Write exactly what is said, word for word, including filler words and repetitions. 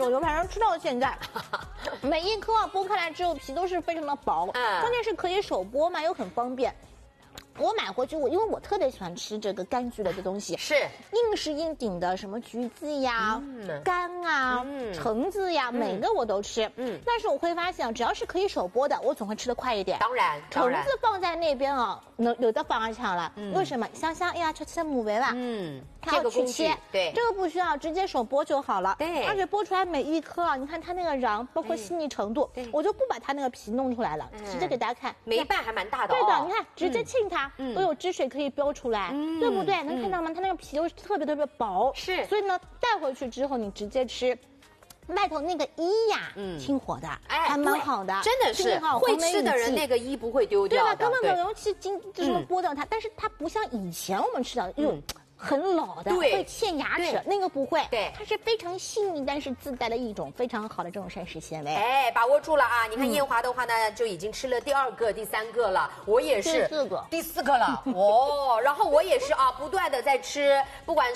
手榴，反正吃到现在，每一颗啊剥开来之后皮都是非常的薄，嗯，关键是可以手剥嘛，又很方便。我买回去，我因为我特别喜欢吃这个柑橘类的东西， 是硬是硬顶的，什么橘子呀、嗯、柑啊、嗯、橙子呀，每个我都吃。嗯，但是我会发现，只要是可以手剥的，我总会吃得快一点。 当然， 橙子放在那边啊，能有的放一抢了。嗯、为什么？香香，哎呀，吃起母维了。嗯。它要去切， 对， 这个不需要，直接手剥就好了。 对， 而且剥出来每一颗啊，你看它那个瓤，包括细腻程度，我就不把它那个皮弄出来了，直接给大家看。 每一半还蛮大的。 对的，你看直接沁它，都有汁水可以飙出来，对不对？能看到吗？它那个皮都是特别特别薄， 是。 所以呢，带回去之后你直接吃。外头那个衣呀，嗯，挺火的，哎，还蛮好的， 真的是会吃的人那个衣不会丢掉的， 对吧？根本没有用去经就什么剥掉它，但是它不像以前我们吃到的那种。很老的，会嵌牙齿，那个不会， 对， 它是非常细腻，但是自带了一种非常好的这种膳食纤维。 哎，把握住了啊！你看燕华的话呢，就已经吃了第二个、第三个了，我也是第四个， 第四个了哦。然后我也是啊，不断的在吃，不管。